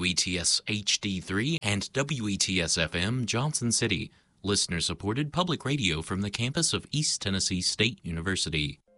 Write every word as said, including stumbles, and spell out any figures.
E T S H D three and W E T S F M Johnson City, listener-supported public radio from the campus of East Tennessee State University.